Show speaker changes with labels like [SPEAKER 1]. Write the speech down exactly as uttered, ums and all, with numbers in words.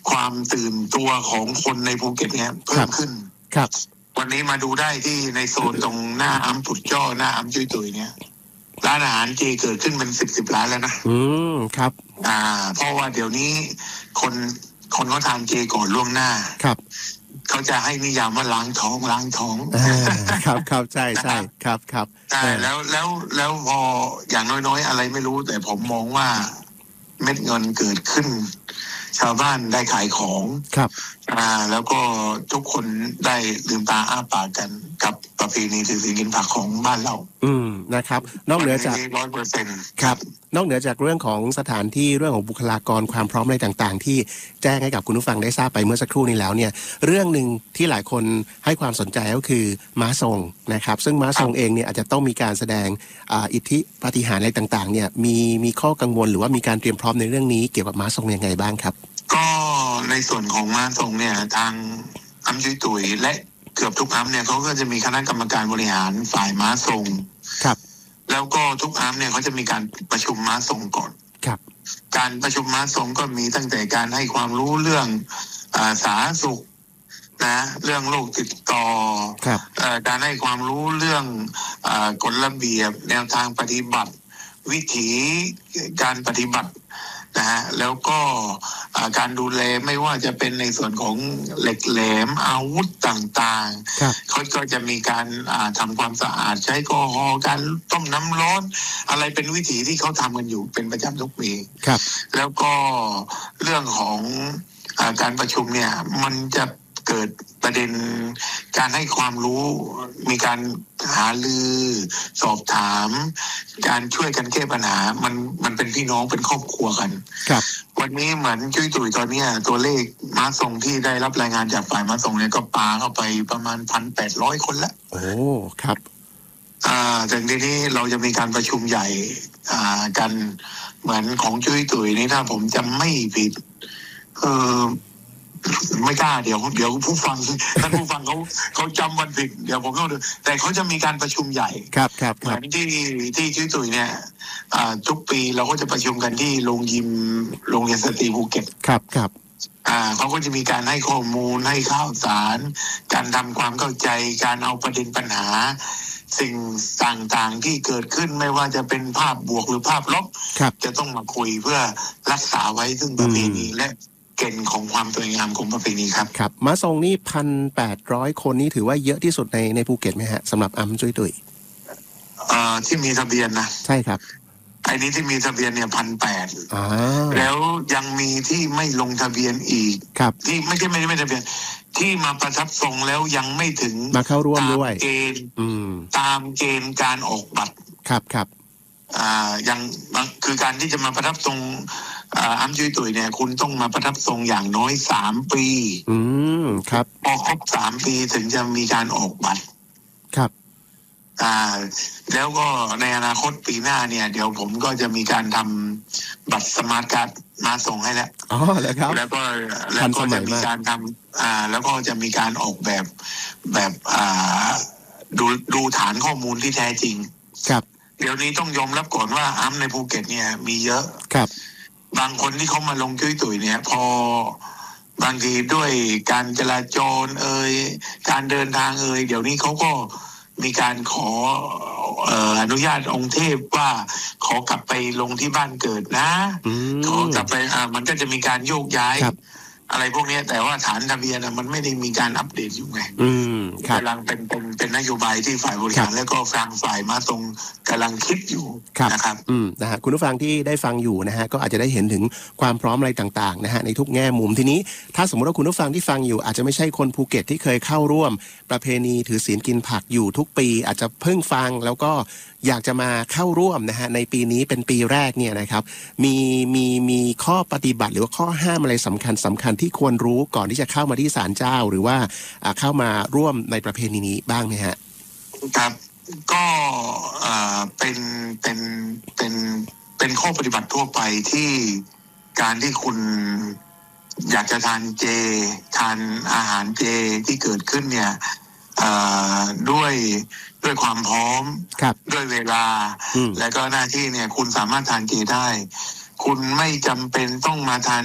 [SPEAKER 1] ความตื่นตัวของคนในภูเก็ตเนี่ยเพิ่มขึ้น
[SPEAKER 2] ครับ
[SPEAKER 1] วันนี้มาดูได้ที่ในโซนตรงหน้าอัมปุดจ้อหน้าอัมจุยตุยเนี่ยร้านอาหารเจเกิดขึ้นเป็นสิบสิบร้านแล้วนะ
[SPEAKER 2] อืมครับ
[SPEAKER 1] อ่าเพราะว่าเดี๋ยวนี้คนคนเขาทานเจก่อนล่วงหน้า
[SPEAKER 2] ครับ
[SPEAKER 1] เขาจะให้นิยามว่าล้างท้องล้างท้อง
[SPEAKER 2] ครับครับใช่ใช่ครับครับ
[SPEAKER 1] ใช่แล้วแล้วแล้วพออย่างน้อยๆอะไรไม่รู้แต่ผมมองว่าเม็ดเงินเกิดขึ้นชาวบ้านได้ขายของ
[SPEAKER 2] ครับ
[SPEAKER 1] อ่าแล้วก็ทุกคนได้ลืมตาอ้าปากกันกับประเพณีถือศีลกินผักของบ้านเรา
[SPEAKER 2] อืมนะครับนอกเหนือจาก
[SPEAKER 1] ร้อยเปอร์เซ็นต์
[SPEAKER 2] ครับนอกเหนือจากเรื่องของสถานที่เรื่องของบุคลากรความพร้อมอะไรต่างๆที่แจ้งให้กับคุณผู้ฟังได้ทราบไปเมื่อสักครู่นี้แล้วเนี่ยเรื่องหนึ่งที่หลายคนให้ความสนใจก็คือม้าทรงนะครับซึ่งม้าทรงเองเนี่ยอาจจะต้องมีการแสดงอ่าอิทธิปาฏิหาริย์อะไรต่างๆเนี่ยมีมีข้อกังวลหรือว่ามีการเตรียมพร้อมในเรื่องนี้เกี่ยวกับม้าทรงยังไงบ้างครับ
[SPEAKER 1] ก็ในส่วนของม้าทรงเนี่ยทางอัมจุยตุยและเกือบทุกอัมเนี่ยเขาก็จะมีคณะกรรมการบริหารฝ่ายม้าทรง
[SPEAKER 2] ครับ
[SPEAKER 1] แล้วก็ทุกอัมเนี่ยเขาจะมีการประชุมม้าทรงก่อน
[SPEAKER 2] ครับ
[SPEAKER 1] การประชุมม้าทรงก็มีตั้งแต่การให้ความรู้เรื่องอ่าสาธารณสุขนะเรื่องโรคติดต่อการให้ความรู้เรื่องอ่ากฎระเบียบแนวทางปฏิบัติวิถีการปฏิบัตินะฮะแล้วก็การดูแลไม่ว่าจะเป็นในส่วนของเหล็กแหลมอาวุธต่างๆเขาก็จะมีการทำความสะอาดใช้แอลกอฮอล์การต้มน้ำร้อนอะไรเป็นวิถีที่เขาทำกันอยู่เป็นประจำทุกปีแล้วก็เรื่องของการประชุมเนี่ยมันจะเกิดประเด็นการให้ความรู้มีการหาลือสอบถามการช่วยกันแก้ปัญหามันมันเป็นพี่น้องเป็นครอบครัวกัน
[SPEAKER 2] ครับ
[SPEAKER 1] วันนี้เหมือนจุ้ยตุ๋ยตอนนี้ตัวเลขม้าทรงที่ได้รับรายงานจากฝ่ายม้าทรงเนี่ยก็ปาเข้าไปประมาณพันแปดร้อยคนละ
[SPEAKER 2] โอ้ครับ
[SPEAKER 1] อ่าจากทีนี้เราจะมีการประชุมใหญ่อ่ากันเหมือนของจุ้ยตุ๋ยนี่ถ้าผมจำไม่ผิดเออไม่กล้าเดี๋ยวเดี๋ยวผู้ฟังท่านผู้ฟังเขาเขาจำวันผิดเดี๋ยวผมต้องดูแต่เขาจะมีการประชุมใหญ่
[SPEAKER 2] ครับครับ
[SPEAKER 1] เหมือนที่ที่จุ้ยตุ๋ยเนี่ยทุกปีเราก็จะประชุมกันที่โรงยิมโรงเรียนสตรีภูเก็ต
[SPEAKER 2] ครับครับ
[SPEAKER 1] อ่าเขาก็จะมีการให้ข้อมูลให้ข่าวสารการทำความเข้าใจการเอาประเด็นปัญหาสิ่งต่างๆที่เกิดขึ้นไม่ว่าจะเป็นภาพบวกหรือภาพลบจะต้องมาคุยเพื่อรักษาไว้ซึ่งประเพณีและเกณฑ์ของความสวยงามของประเพณีครับ
[SPEAKER 2] ครับม้าทรงนี่พันแปดร้อยคนนี่ถือว่าเยอะที่สุดในในภูเก็ตไหมฮะสำหรับอัมจุยตุย
[SPEAKER 1] เอ่อที่มีทะเบียนนะ
[SPEAKER 2] ใช่ครับ
[SPEAKER 1] ไอ้นี้ที่มีทะเบียนเนี่ยพันแปดแล้วยังมีที่ไม่ลงทะเบียนอีกที่ไม่ใช่ไม่ไม่ทะเบียนที่มาประทับทรงแล้วยังไม่ถึง
[SPEAKER 2] มาเข้าร่วมด้วย
[SPEAKER 1] เกณฑ์ตามเกณฑ์การออกบัตร
[SPEAKER 2] ครับครับ
[SPEAKER 1] อ่ายังคือการที่จะมาประทับทรงอัมจุยตุยเนี่ยคุณต้องมาประทับทรงอย่างน้อยสามปี
[SPEAKER 2] อืมครับ
[SPEAKER 1] พอครบสามปีถึงจะมีการออกบัตร
[SPEAKER 2] ครับ
[SPEAKER 1] อ่าแล้วก็ในอนาคตปีหน้าเนี่ยเดี๋ยวผมก็จะมีการทำบัตรสมาร์ทการ์ดมาส่งให้แล้ว
[SPEAKER 2] อ๋อแล้วครับ
[SPEAKER 1] แล้วก็แล้วก็จะมีการทำอ่าแล้วก็จะมีการออกแบบแบบอ่าดูดูฐานข้อมูลที่แท้จริง
[SPEAKER 2] ครับ
[SPEAKER 1] เดี๋ยวนี้ต้องยอมรับก่อนว่าอัมในภูเก็ตเนี่ยมีเยอะ
[SPEAKER 2] ครับ
[SPEAKER 1] บางคนที่เขามาลงจุ้ยตุ๋ยเนี่ยพอบางทีด้วยการจราจรเอ่ยการเดินทางเอ่ยเดี๋ยวนี้เขาก็มีการขอเอ่ออนุญาตองค์เทพว่าขอกลับไปลงที่บ้านเกิดนะขอกลับไปอ่ามันก็จะมีการโยกย้ายอะไรพวกนี้แต่ว่าฐานทะเบียนมันไม่ได้มีการอัปเดตอยู่ไงกำลังเป็นเป็นเป็นนโยบายที่ฝ่ายบริหารและก็ทางฝ่ายมาตรงกำลังคิดอยู่นะครับ
[SPEAKER 2] อืมนะฮะคุณผู้ฟังที่ได้ฟังอยู่นะฮะก็อาจจะได้เห็นถึงความพร้อมอะไรต่างๆนะฮะในทุกแง่มุมทีนี้ถ้าสมมติว่าคุณผู้ฟังที่ฟังอยู่อาจจะไม่ใช่คนภูเก็ตที่เคยเข้าร่วมประเพณีถือศีลกินผักอยู่ทุกปีอาจจะเพิ่งฟังแล้วก็อยากจะมาเข้าร่วมนะฮะในปีนี้เป็นปีแรกเนี่ยนะครับมีมีมีข้อปฏิบัติหรือว่าข้อห้ามอะไรสำคัญสำคัญที่ควรรู้ก่อนที่จะเข้ามาที่ศาลเจ้าหรือว่าเข้ามาร่วมในประเพณีนี้บ้างไหมฮะ
[SPEAKER 1] ครับก็เป็นเป็นเป็นเป็นข้อปฏิบัติทั่วไปที่การที่คุณอยากจะทานเจทานอาหารเจที่เกิดขึ้นเนี่ยด้วยด้วยความพร้อมด้วยเวลาและก็หน้าที่เนี่ยคุณสามารถทานเจได้คุณไม่จำเป็นต้องมาทาน